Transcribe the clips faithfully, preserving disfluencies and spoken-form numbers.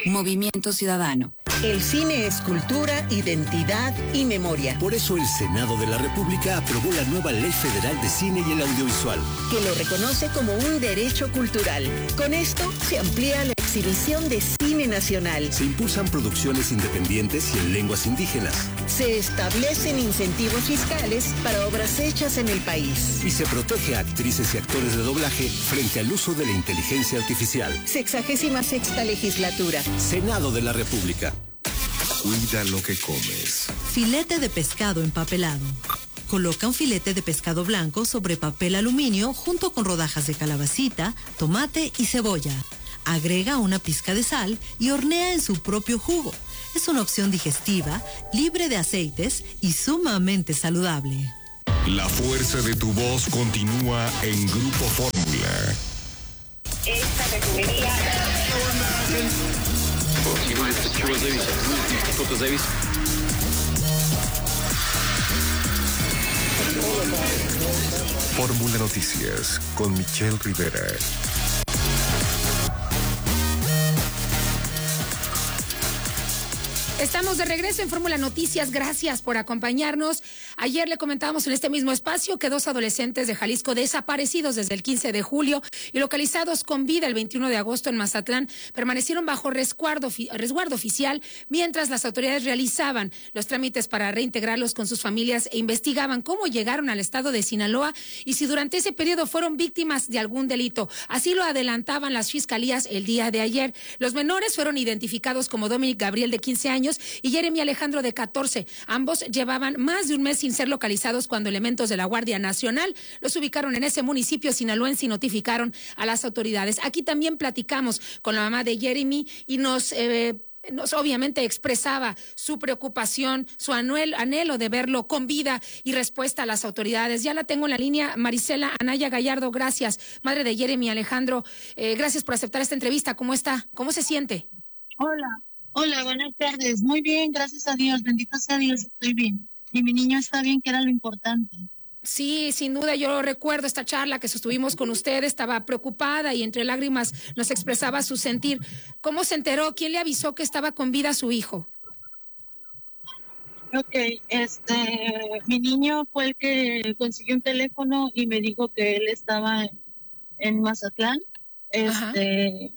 Movimiento Ciudadano. El cine es cultura, identidad y memoria. Por eso el Senado de la República aprobó la nueva Ley Federal de Cine y el Audiovisual, que lo reconoce como un derecho cultural. Con esto se amplía la exhibición de cine nacional. Se impulsan producciones independientes y en lenguas indígenas. Se establecen incentivos fiscales para obras hechas en el país. Y se protege a actrices y actores de doblaje frente al uso de la inteligencia artificial. Sexagésima sexta legislatura. Senado de la República. Cuida lo que comes. Filete de pescado empapelado. Coloca un filete de pescado blanco sobre papel aluminio junto con rodajas de calabacita, tomate y cebolla. Agrega una pizca de sal y hornea en su propio jugo. Es una opción digestiva, libre de aceites y sumamente saludable. La fuerza de tu voz continúa en Grupo Fórmula. Esta refinería... Fórmula Noticias con Michelle Rivera. Estamos de regreso en Fórmula Noticias, gracias por acompañarnos. Ayer le comentábamos en este mismo espacio que dos adolescentes de Jalisco desaparecidos desde el quince de julio y localizados con vida el veintiuno de agosto en Mazatlán permanecieron bajo resguardo, resguardo oficial mientras las autoridades realizaban los trámites para reintegrarlos con sus familias e investigaban cómo llegaron al estado de Sinaloa y si durante ese periodo fueron víctimas de algún delito. Así lo adelantaban las fiscalías el día de ayer. Los menores fueron identificados como Dominic Gabriel, de quince años, y Jeremy Alejandro, de catorce. Ambos llevaban más de un mes sin ser localizados cuando elementos de la Guardia Nacional los ubicaron en ese municipio sinaloense y notificaron a las autoridades. Aquí también platicamos con la mamá de Jeremy y nos... Eh, Nos obviamente expresaba su preocupación, su anhelo, anhelo de verlo con vida y respuesta a las autoridades. Ya la tengo en la línea, Marisela Anaya Gallardo, gracias. Madre de Jeremy Alejandro, eh, gracias por aceptar esta entrevista. ¿Cómo está? ¿Cómo se siente? Hola, hola, buenas tardes. Muy bien, gracias a Dios, bendito sea Dios, estoy bien. Y mi niño está bien, que era lo importante. Sí, sin duda, yo recuerdo esta charla que sostuvimos con usted, estaba preocupada y entre lágrimas nos expresaba su sentir. ¿Cómo se enteró? ¿Quién le avisó que estaba con vida su hijo? Ok, este, mi niño fue el que consiguió un teléfono y me dijo que él estaba en Mazatlán, este,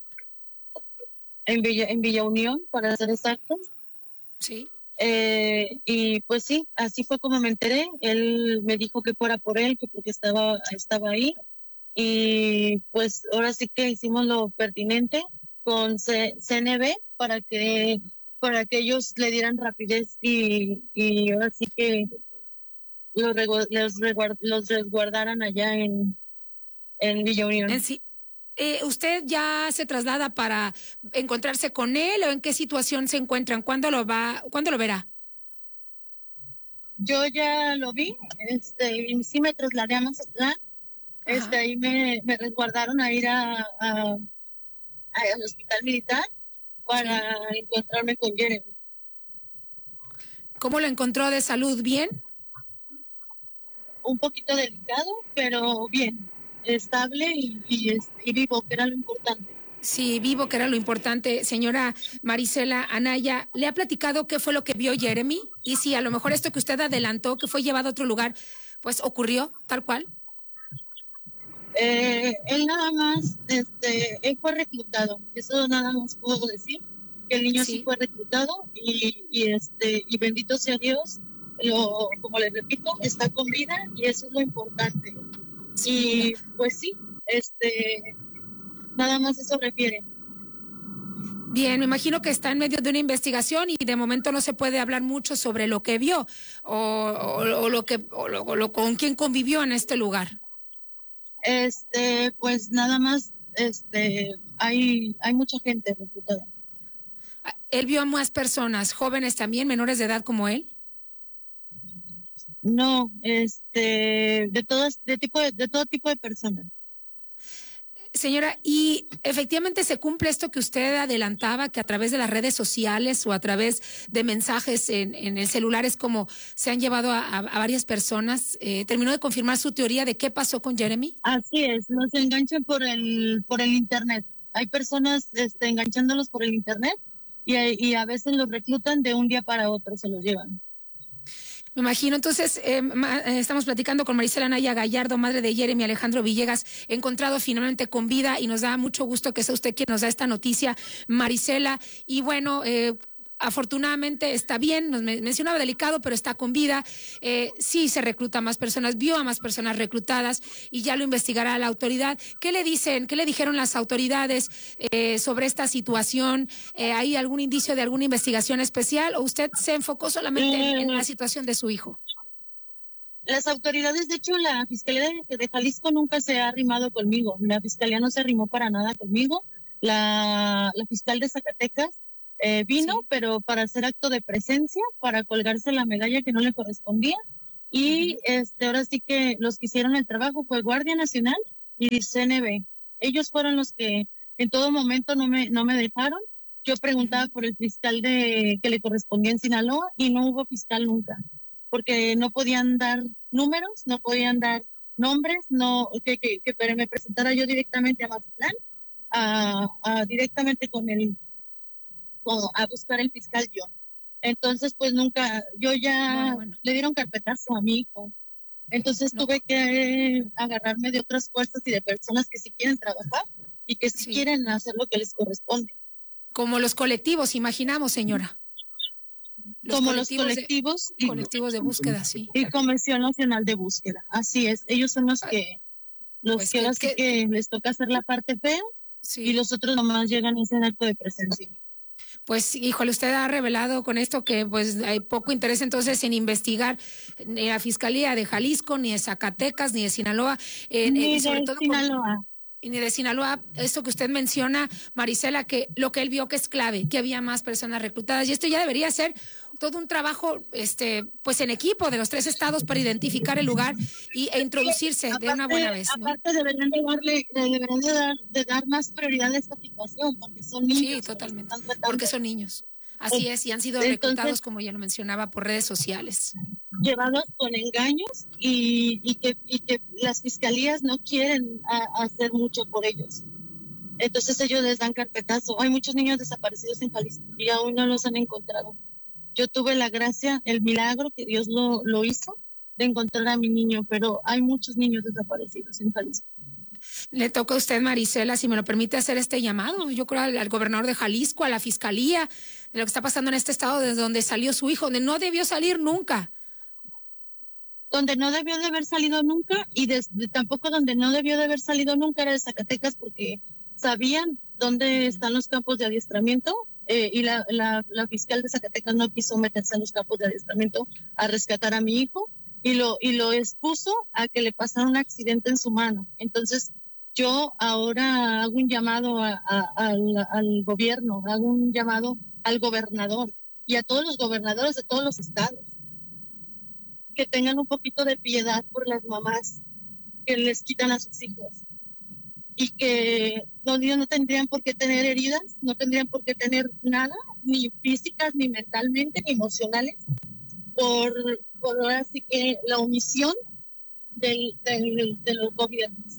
en Villa, en Villa Unión, para ser exactos. Sí. Eh, y pues sí, así fue como me enteré. Él me dijo que fuera por él, que porque estaba, estaba ahí. Y pues ahora sí que hicimos lo pertinente con C N B para que para que ellos le dieran rapidez y, y ahora sí que los, los, resguard, los resguardaran allá en, en Villa Unión. En sí. Eh, ¿Usted ya se traslada para encontrarse con él o en qué situación se encuentran? ¿Cuándo lo va, cuándo lo verá? Yo ya lo vi, este, y sí me trasladé a Mazatlán, este, ahí me, me resguardaron a ir a, a, a, al hospital militar para sí. encontrarme con Jeremy. ¿Cómo lo encontró de salud? ¿Bien? Un poquito delicado, pero bien. Estable y, y, y vivo, que era lo importante. Sí, vivo, que era lo importante. Señora Marisela Anaya, ¿le ha platicado qué fue lo que vio Jeremy? Y si a lo mejor esto que usted adelantó, que fue llevado a otro lugar, pues ocurrió tal cual. Eh, él nada más, este, él fue reclutado. Eso nada más puedo decir, que el niño sí, sí fue reclutado y, y este y bendito sea Dios, lo, como les repito, está con vida y eso es lo importante. Y pues sí, este, nada más eso refiere. Bien, me imagino que está en medio de una investigación y de momento no se puede hablar mucho sobre lo que vio o, o, o lo que o lo, o lo con quién convivió en este lugar. Este, pues nada más, este, hay hay mucha gente reclutada. ¿Él vio a más personas, jóvenes también, menores de edad como él? No, este, de todas, de tipo de, de todo tipo de personas. Señora, y efectivamente se cumple esto que usted adelantaba, que a través de las redes sociales o a través de mensajes en, en el celular es como se han llevado a, a, a varias personas. Eh, ¿Terminó de confirmar su teoría de qué pasó con Jeremy? Así es, nos enganchan por el, por el internet. hay personas este, enganchándolos por el internet y, y a veces los reclutan de un día para otro, se los llevan. Me imagino. Entonces, eh, ma, eh, estamos platicando con Marisela Anaya Gallardo, madre de Jeremy Alejandro Villegas, encontrado finalmente con vida, y nos da mucho gusto que sea usted quien nos da esta noticia, Marisela. Y bueno, eh, afortunadamente está bien, nos mencionaba delicado, pero está con vida. Eh, sí se recluta a más personas, vio a más personas reclutadas y ya lo investigará la autoridad. ¿Qué le dicen, qué le dijeron las autoridades eh, sobre esta situación? Eh, ¿Hay algún indicio de alguna investigación especial o usted se enfocó solamente en, en la situación de su hijo? Las autoridades, de hecho, la Fiscalía de, de Jalisco nunca se ha arrimado conmigo. La Fiscalía no se arrimó para nada conmigo. La, la fiscal de Zacatecas Eh, vino, sí. pero para hacer acto de presencia, para colgarse la medalla que no le correspondía. Y uh-huh. este ahora sí que los que hicieron el trabajo fue Guardia Nacional y C N B. Ellos fueron los que en todo momento no me, no me dejaron. Yo preguntaba uh-huh. por el fiscal de que le correspondía en Sinaloa y no hubo fiscal nunca, porque no podían dar números, no podían dar nombres, no que, que, que me presentara yo directamente a Mazatlán, a, a, directamente con el a buscar el fiscal yo. Entonces, pues nunca, yo ya no, bueno. le dieron carpetazo a mi hijo. Entonces no. tuve que agarrarme de otras fuerzas y de personas que sí quieren trabajar y que sí, sí quieren hacer lo que les corresponde. Como los colectivos, imaginamos, señora. Los Como colectivos los colectivos. De, y, colectivos de búsqueda, sí. Y Comisión Nacional de Búsqueda. Así es. Ellos son los que, los pues que, que, que, que les toca hacer la parte fea sí. y los otros nomás llegan a ese acto de presencia. Pues, híjole, usted ha revelado con esto que pues hay poco interés entonces en investigar ni la Fiscalía de Jalisco, ni de Zacatecas, ni de Sinaloa. Eh, ni eh, sobre de todo Sinaloa. Con, ni de Sinaloa, esto que usted menciona, Marisela, que lo que él vio que es clave, que había más personas reclutadas. Y esto ya debería ser todo un trabajo este pues en equipo de los tres estados para identificar el lugar y, e introducirse aparte, de una buena vez, ¿no? Aparte deberían de darle, deberían de dar, de dar más prioridad a esta situación, porque son niños. Sí, totalmente, porque son niños. Así es, y han sido Entonces, reclutados, como ya lo mencionaba, por redes sociales. Llevados con engaños y, y, que, y que las fiscalías no quieren a, hacer mucho por ellos. Entonces ellos les dan carpetazo. Hay muchos niños desaparecidos en Jalisco y aún no los han encontrado. Yo tuve la gracia, el milagro que Dios lo, lo hizo de encontrar a mi niño, pero hay muchos niños desaparecidos en Jalisco. Le toca a usted, Marisela, si me lo permite, hacer este llamado, yo creo al, al gobernador de Jalisco, a la Fiscalía, de lo que está pasando en este estado desde donde salió su hijo, donde no debió salir nunca. Donde no debió de haber salido nunca y de, de, tampoco donde no debió de haber salido nunca era de Zacatecas, porque sabían dónde están los campos de adiestramiento eh, y la, la, la fiscal de Zacatecas no quiso meterse en los campos de adiestramiento a rescatar a mi hijo y lo, y lo expuso a que le pasara un accidente en su mano. Entonces, yo ahora hago un llamado a, a, a, al, al gobierno, hago un llamado al gobernador y a todos los gobernadores de todos los estados que tengan un poquito de piedad por las mamás que les quitan a sus hijos y que los niños no tendrían por qué tener heridas, no tendrían por qué tener nada, ni físicas, ni mentalmente, ni emocionales, por, por ahora sí que la omisión del, del, de los gobiernos.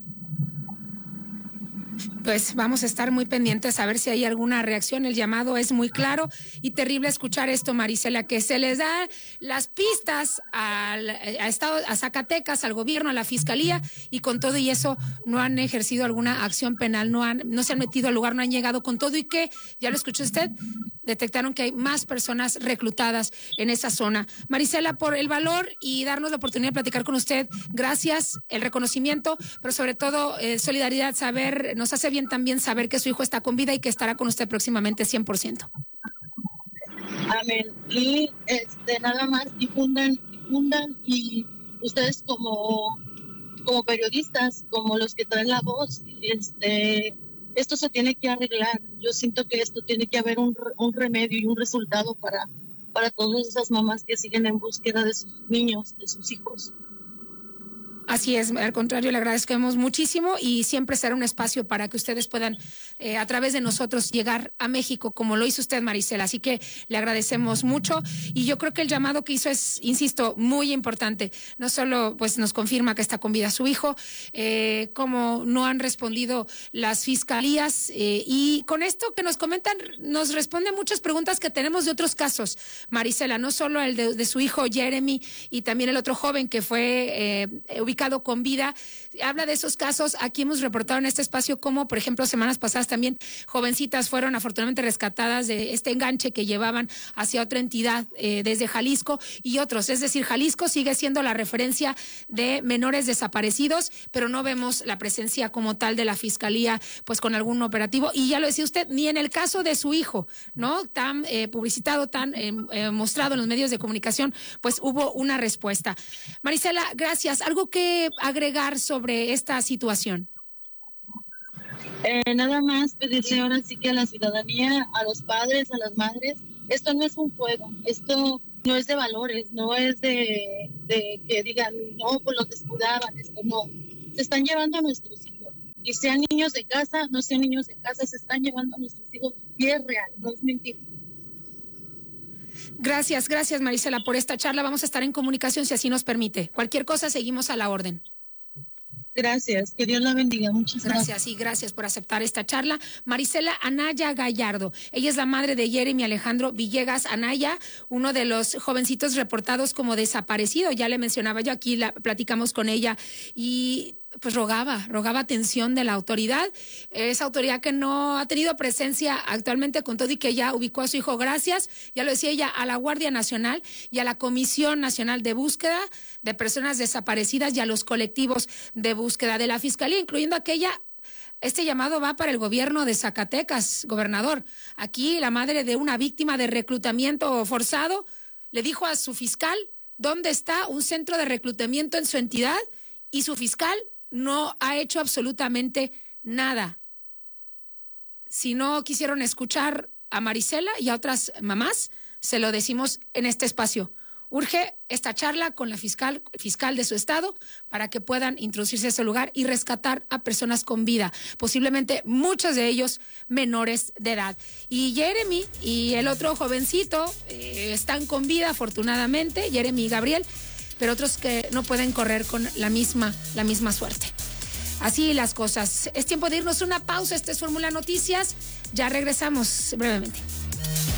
Pues vamos a estar muy pendientes a ver si hay alguna reacción. El llamado es muy claro y terrible escuchar esto, Marisela, que se les da las pistas al, a, Estado, a Zacatecas, al gobierno, a la Fiscalía, y con todo y eso no han ejercido alguna acción penal, no, han, no se han metido al lugar, no han llegado con todo y que, ya lo escuchó usted, detectaron que hay más personas reclutadas en esa zona. Marisela, por el valor y darnos la oportunidad de platicar con usted, gracias, el reconocimiento, pero sobre todo eh, solidaridad, saber, nos hace bien también saber que su hijo está con vida y que estará con usted próximamente cien por ciento. Amén. Y este, nada más difundan, difundan y ustedes como, como periodistas, como los que traen la voz, este, esto se tiene que arreglar. Yo siento que esto tiene que haber un, un remedio y un resultado para, para todas esas mamás que siguen en búsqueda de sus niños, de sus hijos. Así es, al contrario, le agradecemos muchísimo y siempre será un espacio para que ustedes puedan, eh, a través de nosotros, llegar a México, como lo hizo usted, Marisela. Así que le agradecemos mucho y yo creo que el llamado que hizo es, insisto, muy importante. No solo pues nos confirma que está con vida su hijo, eh, como no han respondido las fiscalías eh, y con esto que nos comentan, nos responde muchas preguntas que tenemos de otros casos, Marisela, no solo el de, de su hijo Jeremy y también el otro joven que fue eh, ubicado con vida. Habla de esos casos. Aquí hemos reportado en este espacio como, por ejemplo, semanas pasadas también jovencitas fueron afortunadamente rescatadas de este enganche que llevaban hacia otra entidad eh, desde Jalisco y otros. Es decir, Jalisco sigue siendo la referencia de menores desaparecidos, pero no vemos la presencia como tal de la Fiscalía pues con algún operativo. Y ya lo decía usted, ni en el caso de su hijo, ¿no? Tan eh, publicitado, tan eh, eh, mostrado en los medios de comunicación, pues hubo una respuesta. Marisela, gracias. ¿Algo que agregar sobre esta situación? Eh, nada más pedirle ahora sí que a la ciudadanía, a los padres, a las madres, esto no es un juego, esto no es de valores, no es de, de que digan, no, pues los descuidaban, esto no. Se están llevando a nuestros hijos. Y sean niños de casa, no sean niños de casa, se están llevando a nuestros hijos y es real, no es mentira. Gracias, gracias Marisela por esta charla. Vamos a estar en comunicación si así nos permite. Cualquier cosa seguimos a la orden. Gracias, que Dios la bendiga. Muchas gracias. Gracias y gracias por aceptar esta charla. Marisela Anaya Gallardo, ella es la madre de Jeremy Alejandro Villegas Anaya, uno de los jovencitos reportados como desaparecido. Ya le mencionaba yo aquí, la, platicamos con ella y pues rogaba, rogaba atención de la autoridad, esa autoridad que no ha tenido presencia actualmente con todo y que ya ubicó a su hijo gracias, ya lo decía ella, a la Guardia Nacional y a la Comisión Nacional de Búsqueda de Personas Desaparecidas y a los colectivos de búsqueda de la Fiscalía, incluyendo aquella. Este llamado va para el gobierno de Zacatecas, gobernador. Aquí la madre de una víctima de reclutamiento forzado le dijo a su fiscal dónde está un centro de reclutamiento en su entidad y su fiscal no ha hecho absolutamente nada. Si no quisieron escuchar a Marisela y a otras mamás, se lo decimos en este espacio. Urge esta charla con la fiscal, fiscal de su estado para que puedan introducirse a ese lugar y rescatar a personas con vida, posiblemente muchos de ellos menores de edad. Y Jeremy y el otro jovencito eh, están con vida afortunadamente, Jeremy y Gabriel, pero otros que no pueden correr con la misma, la misma suerte. Así las cosas. Es tiempo de irnos a una pausa. Este es Fórmula Noticias. Ya regresamos brevemente.